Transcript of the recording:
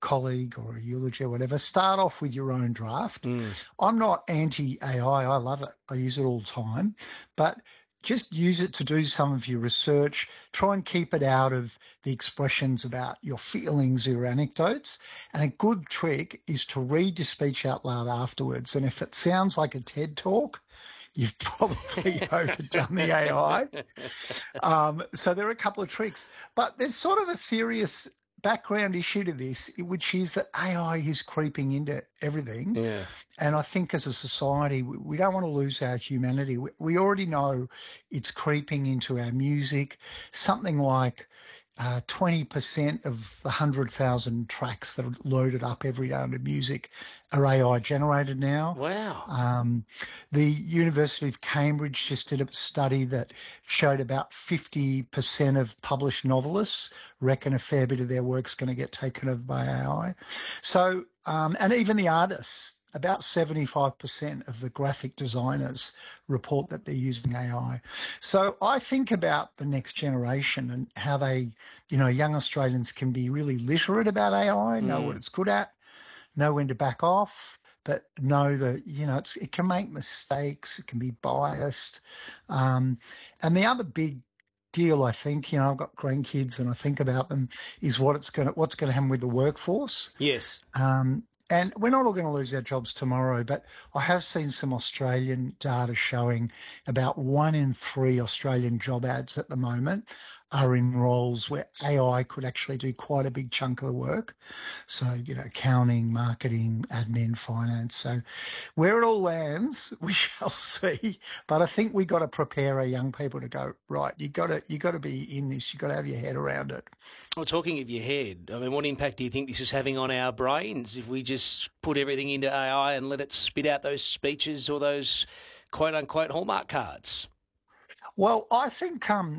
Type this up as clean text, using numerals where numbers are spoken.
colleague or a eulogy or whatever, start off with your own draft. Mm. I'm not anti-AI. I love it. I use it all the time. But just use it to do some of your research. Try and keep it out of the expressions about your feelings, your anecdotes. And a good trick is to read your speech out loud afterwards. And if it sounds like a TED talk, you've probably overdone the AI. So there are a couple of tricks, but there's sort of a serious background issue to this, which is that AI is creeping into everything. Yeah. And I think as a society, we don't want to lose our humanity. We already know it's creeping into our music. Something like 20% of the 100,000 tracks that are loaded up every day into music are AI generated now. Wow. The University of Cambridge just did a study that showed about 50% of published novelists reckon a fair bit of their work's going to get taken over by AI. So, and even the artists, about 75% of the graphic designers report that they're using AI. So I think about the next generation and how they, young Australians can be really literate about AI, know what it's good at, know when to back off, but know that, it can make mistakes, it can be biased. And the other big deal, I think, I've got grandkids and I think about them, is what's going to happen with the workforce. Yes. And we're not all going to lose our jobs tomorrow, but I have seen some Australian data showing about 1 in 3 Australian job ads at the moment are in roles where AI could actually do quite a big chunk of the work. So, accounting, marketing, admin, finance. So where it all lands, we shall see. But I think we got to prepare our young people to go, right, you got to be in this. You got to have your head around it. Well, talking of your head, I mean, what impact do you think this is having on our brains if we just put everything into AI and let it spit out those speeches or those quote-unquote Hallmark cards? Well, I think